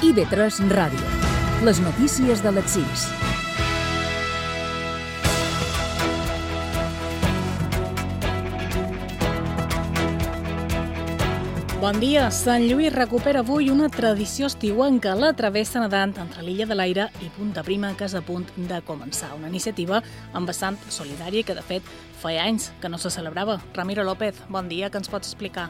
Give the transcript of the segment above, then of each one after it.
IB3 Ràdio. Les notícies de les 6. Bon dia. Sant Lluís recupera avui una tradició estiuenca, la travessa nedant entre l'Illa de l'Aire i Punta Prima, que és a punt de començar. Una iniciativa amb vessant solidària que, de fet, feia anys que no se celebrava. Ramiro López, bon dia, que ens pots explicar?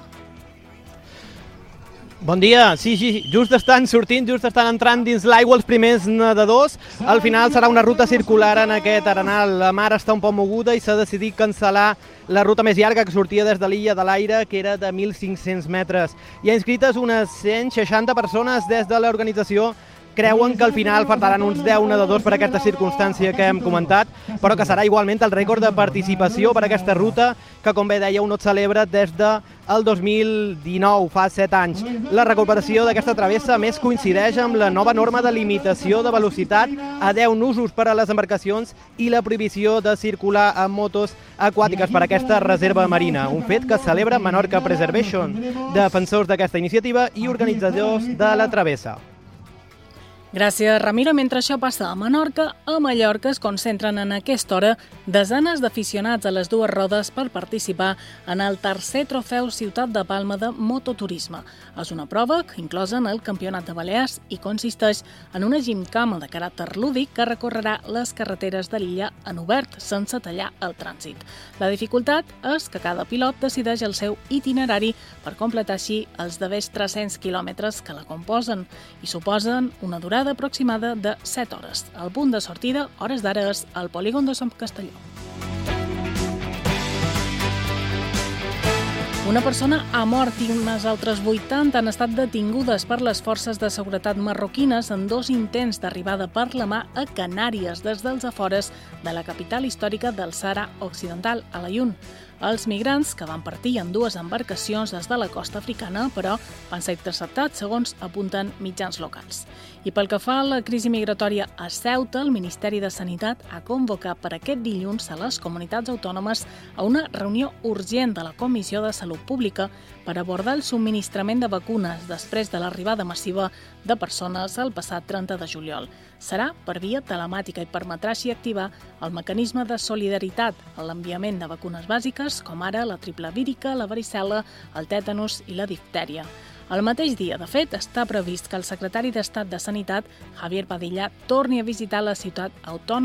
Bon dia, sí, just estan sortint, just estan entrant dins l'aigua els primers nedadors. Al final serà una ruta circular en aquest arenal. La mar està un poc moguda i s'ha decidit cancel·lar la ruta més llarga que sortia des de l'Illa de l'Aire, que era de 1.500 metres. Hi ha inscrites unes 160 persones des de l'organització. Creuen que al final faltaran uns 10 nedadors per aquesta circumstància que hem comentat, però que serà igualment el rècord de participació per aquesta ruta, que, com bé dèieu, no es celebra des del 2019, fa 7 anys. La recuperació d'aquesta travessa, a més, coincideix amb la nova norma de limitació de velocitat a 10 nusos per a les embarcacions i la prohibició de circular amb motos aquàtiques per aquesta reserva marina, un fet que celebra Menorca Preservation, defensors d'aquesta iniciativa i organitzadors de la travessa. Gràcies, Ramiro. Mentre això passa a Menorca, a Mallorca es concentren en aquesta hora desenes d'aficionats a les dues rodes per participar en el tercer trofeu Ciutat de Palma de mototurisme. És una prova inclosa en el Campionat de Balears i consisteix en una gimcama de caràcter lúdic que recorrerà les carreteres de l'illa en obert, sense tallar el trànsit. La dificultat és que cada pilot decideix el seu itinerari per completar així els darrers 300 quilòmetres que la composen i suposen una durada aproximada de 7 hores. El punt de sortida, hores d'ara, és al polígon de Sant Castelló. Una persona ha mort i unes altres 80 han estat detingudes per les forces de seguretat marroquines en 2 intents d'arribada per la mà a Canàries des dels afores de la capital històrica del Sàhara Occidental, a l'Aïun. Els migrants, que van partir en 2 embarcacions des de la costa africana, però van ser interceptats, segons apunten mitjans locals. I pel que fa a la crisi migratòria a Ceuta, el Ministeri de Sanitat ha convocat per aquest dilluns a les comunitats autònomes a una reunió urgent de la Comissió de Salut Pública per abordar el subministrament de vacunes després de l'arribada massiva de persones el passat 30 de juliol. Serà per via telemàtica i permetrà així activar el mecanisme de solidaritat en l'enviament de vacunes bàsiques, com ara la triple vírica, la varicel·la, el tètanus i la diftèria. El mateix dia, de fet, està previst que el secretari d'Estat de Sanitat, Javier Padilla, torni a visitar la ciutat autònoma